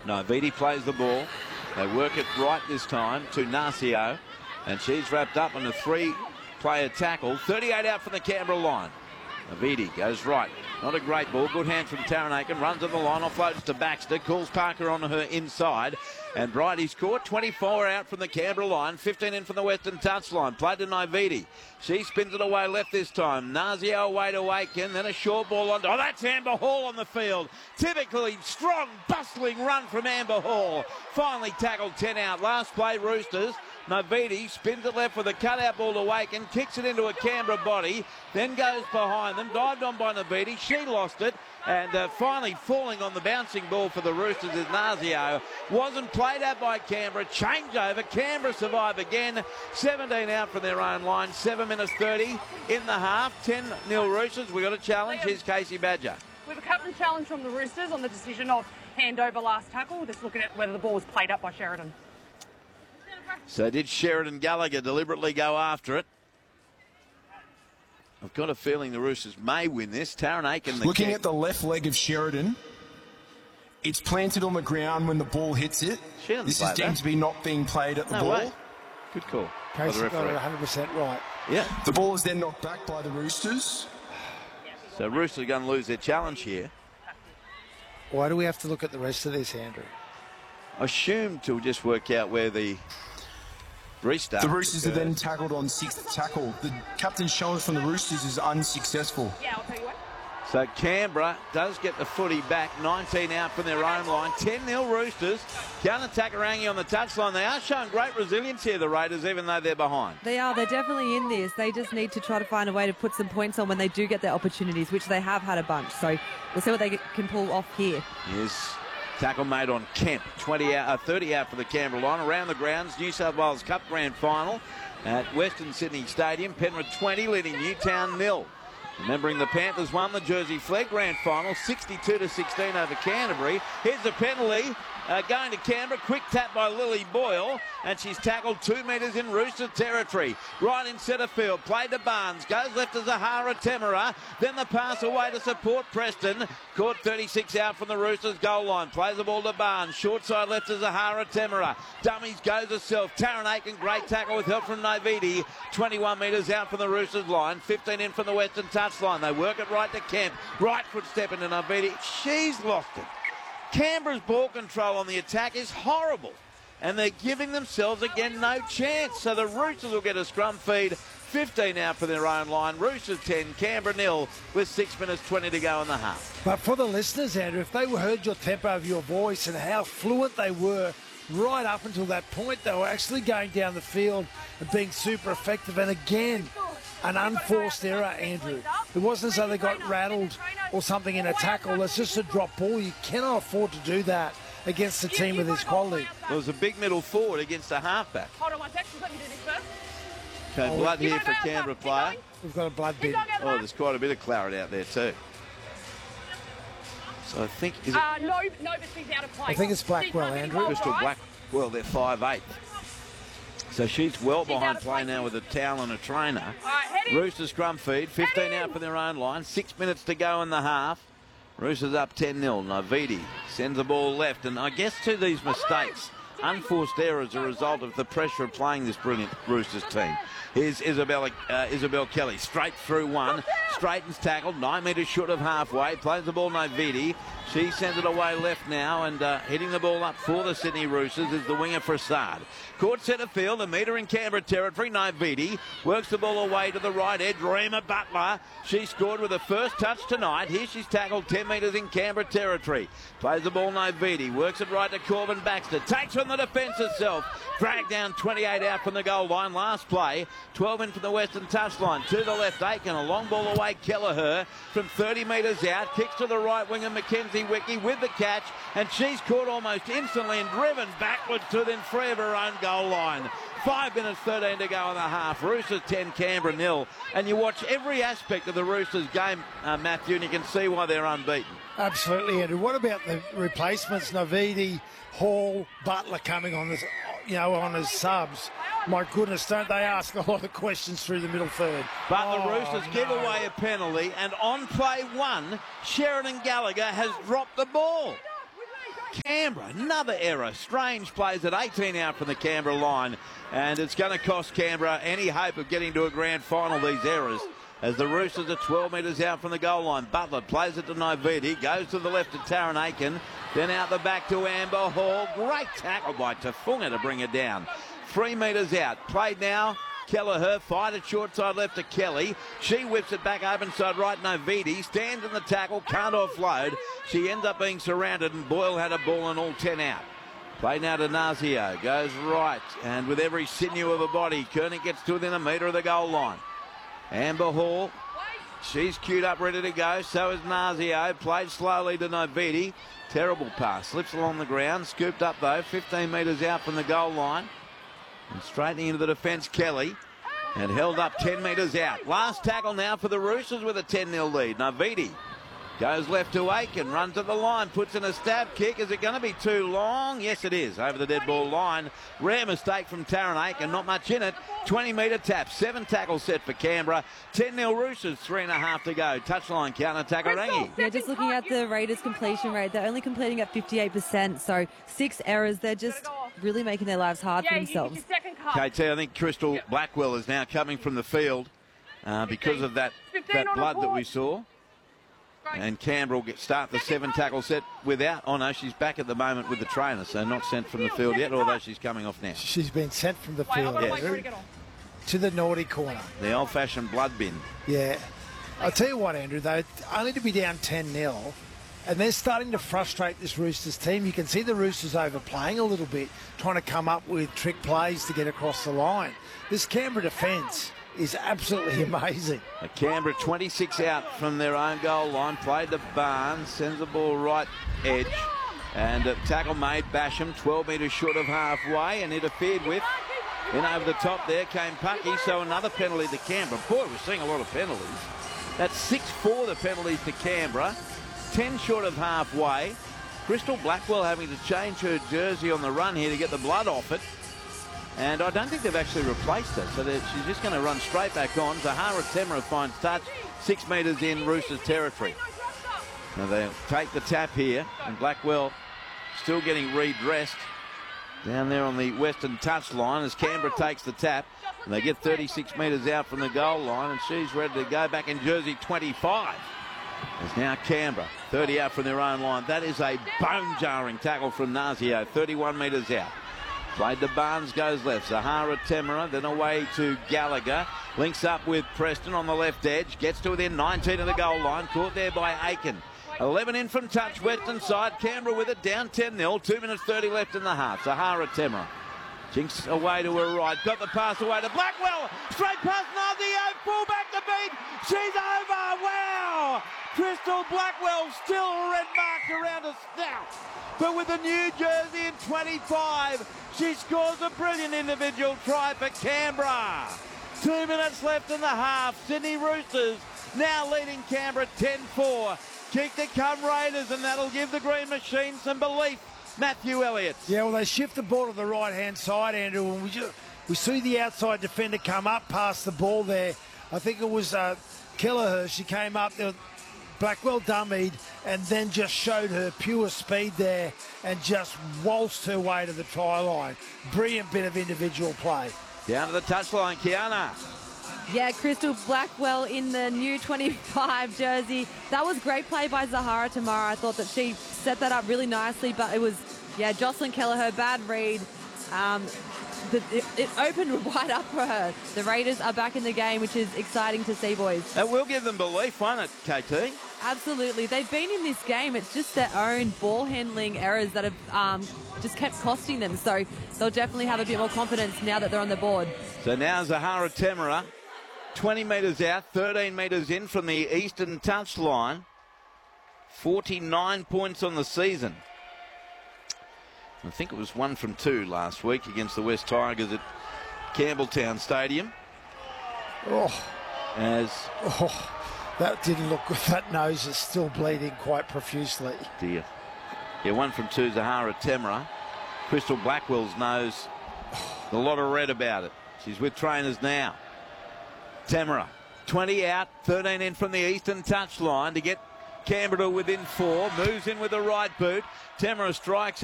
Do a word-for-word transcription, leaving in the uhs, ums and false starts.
Naividi plays the ball. They work it right this time to Narcio, and she's wrapped up in a three-player tackle. thirty-eight out from the Canberra line. Naividi goes right. Not a great ball. Good hand from Taranaki. Runs on the line. Offloads to Baxter. Calls Parker on her inside. And Bridie's caught. twenty-four out from the Canberra line. fifteen in from the Western touchline. Played to Naividi. She spins it away left this time. Nazio away to Aiken. Then a short ball on. Oh, that's Amber Hall on the field. Typically strong, bustling run from Amber Hall. Finally tackled ten out. Last play, Roosters. Naividi spins it left with a cutout ball to Aiken, kicks it into a Canberra body, then goes behind them, dived on by Naividi. She lost it, and uh, finally falling on the bouncing ball for the Roosters is Nazio. Wasn't played out by Canberra. Changeover. Canberra survive again. seventeen out from their own line. seven minutes thirty in the half. ten nil Roosters. We got a challenge. Here's Casey Badger. We have a captain challenge from the Roosters on the decision of handover last tackle. Just looking at whether the ball was played up by Sheridan. So did Sheridan Gallagher deliberately go after it? I've got a feeling the Roosters may win this. Taran Aiken. Looking at the left leg of Sheridan, it's planted on the ground when the ball hits it. This is deemed to be not being played at the no ball. Way. Good call. Casey got it one hundred percent right. Yeah. The ball is then knocked back by the Roosters. So Roosters are going to lose their challenge here. Why do we have to look at the rest of this, Andrew? I assume to just work out where the restart. The Roosters are then tackled on sixth tackle. The captain's challenge from the Roosters is unsuccessful. Yeah, I'll tell you what. So Canberra does get the footy back. nineteen out from their own line. ten nil Roosters. Counter Takarangi on the touchline. They are showing great resilience here, the Raiders, even though they're behind. They are. They're definitely in this. They just need to try to find a way to put some points on when they do get their opportunities, which they have had a bunch. So we'll see what they can pull off here. Yes. Tackle made on Kemp. twenty out, uh, thirty out for the Canberra line. Around the grounds, New South Wales Cup Grand Final at Western Sydney Stadium. Penrith twenty, leading Newtown nil. Remembering the Panthers won the Jersey Flegg Grand Final, sixty-two to sixteen over Canterbury. Here's the penalty. Uh, going to Canberra, quick tap by Lily Boyle, and she's tackled two metres in Rooster territory. Right in centre field, played to Barnes, goes left to Zahara Temera, then the pass away to support Preston. Caught thirty-six out from the Roosters goal line, plays the ball to Barnes, short side left to Zahara Temera. Dummies goes herself, Taran Aiken, great tackle with help from Naividi. twenty-one metres out from the Roosters line, fifteen in from the Western touchline. They work it right to Kemp, right foot step into Naividi. She's lost it. Canberra's ball control on the attack is horrible, and they're giving themselves again no chance. So the Roosters will get a scrum feed. fifteen out for their own line. Roosters ten, Canberra nil with six minutes twenty to go in the half. But for the listeners, Andrew, if they heard your tempo of your voice and how fluent they were right up until that point, they were actually going down the field and being super effective. And again, an unforced error, Andrew. It wasn't as though they got rattled or something in a tackle. It's just a drop ball. You cannot afford to do that against a team of this quality. There was a big middle forward against a halfback. Hold on one sec. Let me do this first. Okay, blood here for a Canberra player. We've got a blood bid. Oh, there's quite a bit of claret out there too. So I think... Is it uh, no, no, but she's out of play. I think it's Blackwell, Andrew. Crystal Blackwell, they're five eight. So she's well behind play now with a towel and a trainer. Right, Roosters scrum feed, fifteen out for their own line, six minutes to go in the half. Roosters up ten nil. Naividi sends the ball left, and I guess to these mistakes, unforced error as a result of the pressure of playing this brilliant Roosters team. Here's Isabella, uh, Isabel Kelly, straight through one, straightens tackled, nine metres short of halfway, plays the ball Naividi. She sends it away left now, and uh, hitting the ball up for the Sydney Roosters is the winger Fassad. Caught centre field, a metre in Canberra territory. Naividi works the ball away to the right edge. Rima Butler, she scored with her first touch tonight. Here she's tackled ten metres in Canberra territory. Plays the ball Naividi, works it right to Corbin Baxter. Takes from the defence itself. Dragged down twenty-eight out from the goal line. Last play, twelve in from the Western touchline. To the left, Aiken, a long ball away. Kelleher from thirty metres out. Kicks to the right winger, Mackenzie Wickie with the catch. And she's caught almost instantly and driven backwards to then free of her own goal line. Five minutes thirteen to go in the half. Roosters ten, Canberra nil. And you watch every aspect of the Roosters game, uh, Matthew, and you can see why they're unbeaten. Absolutely, Andrew. What about the replacements? Naividi, Hall, Butler coming on this, you know, on as subs. My goodness, don't they ask a lot of questions through the middle third? But oh, the Roosters no. give away a penalty, and on play one, Sheridan Gallagher has dropped the ball. Canberra, another error. Strange plays at eighteen out from the Canberra line, and it's going to cost Canberra any hope of getting to a grand final, these errors, as the Roosters are twelve metres out from the goal line. Butler plays it to Naiviti, goes to the left to Taryn Aiken, then out the back to Amber Hall. Great tackle by Tafunga to bring it down. Three metres out. Played now. Kelleher fired it short side left to Kelly. She whips it back open side right. Naiviti stands in the tackle, can't offload. She ends up being surrounded, and Boyle had a ball and all ten out. Play now to Nazio. Goes right, and with every sinew of her body, Koenig gets to within a metre of the goal line. Amber Hall, she's queued up, ready to go. So is Nazio. Played slowly to Naiviti. Terrible pass. Slips along the ground. Scooped up, though, fifteen metres out from the goal line. And straightening into the defence, Kelly. And held up ten metres out. Last tackle now for the Roosters with a ten nil lead. Naiviti goes left to Aiken, runs at the line, puts in a stab kick. Is it going to be too long? Yes, it is. Over the dead ball line. Rare mistake from Taryn Aiken. Not much in it. twenty metre tap. Seven tackles set for Canberra. ten nil Roosters. Three and a half to go. Touchline counter, Takarangi. Yeah, just looking at the Raiders' completion rate, they're only completing at fifty-eight percent. So six errors. They're just really making their lives hard for themselves. K T, I think Crystal Blackwell is now coming from the field uh, because of that, that blood that we saw. And Canberra will get start the seven tackle set without. Oh no, she's back at the moment with the trainer, so not sent from the field yet, although she's coming off now. She's been sent from the field yes. to the naughty corner. The old-fashioned blood bin. Yeah. I'll tell you what, Andrew, though, only to be down ten nil, and they're starting to frustrate this Roosters team. You can see the Roosters overplaying a little bit, trying to come up with trick plays to get across the line. This Canberra defence is absolutely amazing. A Canberra twenty-six out from their own goal line. Played to Barnes, sends the ball right edge. And a tackle made. Basham, twelve metres short of halfway and interfered with. In over the top there came Pucky, so another penalty to Canberra. Boy, we're seeing a lot of penalties. That's six for the penalties to Canberra. ten short of halfway. Crystal Blackwell having to change her jersey on the run here to get the blood off it. And I don't think they've actually replaced her, so she's just going to run straight back on. Zahara Temra finds touch, six metres in Roosters territory. Now they'll take the tap here, and Blackwell still getting redressed down there on the western touch line as Canberra takes the tap. And they get thirty-six metres out from the goal line, and she's ready to go back in jersey twenty-five. It's now Canberra, thirty out from their own line. That is a bone-jarring tackle from Nazio, thirty-one metres out. Played to Barnes, goes left. Zahara Temera, then away to Gallagher. Links up with Preston on the left edge. Gets to within nineteen of the goal line. Caught there by Aiken. eleven in from touch, western side. Canberra with it, down ten nil. two minutes thirty left in the half. Zahara Temera. Jinks away to her right. Got the pass away to Blackwell. Straight past Nazio. Full back to beat. She's over. Wow. Crystal Blackwell still a red mark around her snout. But with a new jersey in twenty-five, she scores a brilliant individual try for Canberra. Two minutes left in the half. Sydney Roosters now leading Canberra ten four. Kick to come Raiders, and that'll give the Green Machine some belief. Matthew Elliott. Yeah, well, they shift the ball to the right-hand side, Andrew, and we, just, we see the outside defender come up past the ball there. I think it was uh, Kelleher. She came up there. Blackwell dummied and then just showed her pure speed there and just waltzed her way to the try line. Brilliant bit of individual play. Down to the touchline, Kiana. Yeah, Crystal Blackwell in the new twenty-five jersey. That was great play by Zahara Temara. I thought that she set that up really nicely, but it was, yeah, Jocelyn Kelleher, bad read. Um, the, it, it opened wide up for her. The Raiders are back in the game, which is exciting to see, boys. That will give them belief, won't it, K T? Absolutely. They've been in this game. It's just their own ball handling errors that have um, just kept costing them. So they'll definitely have a bit more confidence now that they're on the board. So now Zahara Temera, twenty metres out, thirteen metres in from the eastern touchline. forty-nine points on the season. I think it was one from two last week against the West Tigers at Campbelltown Stadium. Oh. As... Oh. That didn't look good. That nose is still bleeding quite profusely. Dear. Yeah, one from two, Zahara Temera. Crystal Blackwell's nose, a lot of red about it. She's with trainers now. Temera, twenty out, thirteen in from the eastern touchline to get Canberra within four. Moves in with the right boot. Tamara strikes it.